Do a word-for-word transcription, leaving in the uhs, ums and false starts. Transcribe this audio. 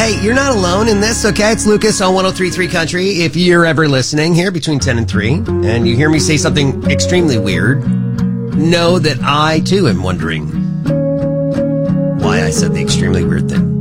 Hey, you're not alone in this, okay? It's Lucas on one oh three point three Country. If you're ever listening here between ten and three, and you hear me say something extremely weird, know that I, too, am wondering why I said the extremely weird thing.